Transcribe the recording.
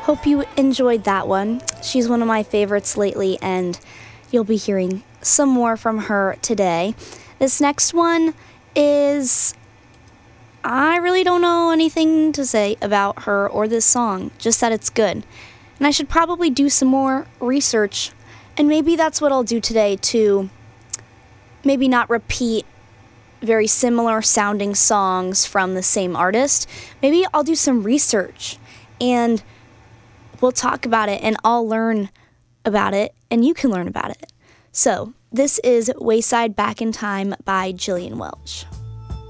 Hope you enjoyed that one. She's one of my favorites lately, and you'll be hearing some more from her today. This next one is... I really don't know anything to say about her or this song, just that it's good. And I should probably do some more research, and maybe that's what I'll do today to maybe not repeat very similar sounding songs from the same artist. Maybe I'll do some research, and we'll talk about it, and I'll learn about it, and you can learn about it. So, this is Wayside Back in Time by Gillian Welch.